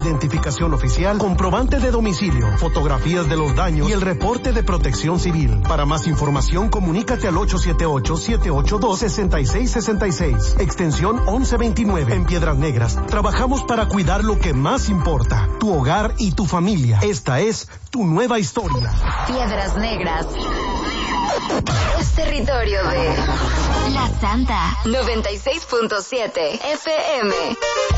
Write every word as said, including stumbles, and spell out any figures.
identificación oficial, comprobante de domicilio, fotografías de los daños y el reporte de Protección Civil. Para más información, comunícate al ocho siete ocho, siete ocho dos, seis seis seis seis, extensión once veintinueve. En Piedras Negras, trabajamos para cuidar lo que más importa, tu hogar y tu familia. Esta es tu nueva historia. Piedras Negras es territorio de La Santa noventa y seis punto siete F M.